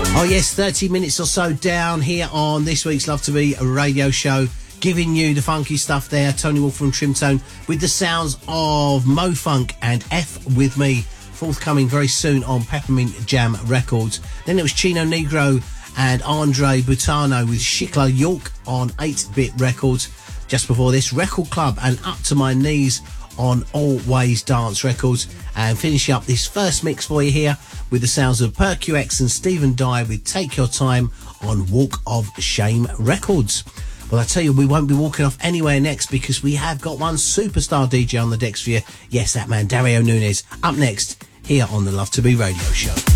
Oh yes, 30 minutes or so down here on this week's Love to Be radio show, giving you the funky stuff there. Tony Wolf from Trimtone with the sounds of Mo Funk and F With Me, forthcoming very soon on Peppermint Jam Records. Then it was Chino Negro and Andre Butano with Shikla York on 8-Bit Records. Just before this, Record Club and Up to My Knees on Always Dance Records. And finishing up this first mix for you here with the sounds of PerQX and Stephen Dye with Take Your Time on Walk of Shame Records. Well, I tell you, we won't be walking off anywhere next because we have got one superstar DJ on the decks for you. Yes, that man, Dario Nunes, up next here on the Love to Be radio show.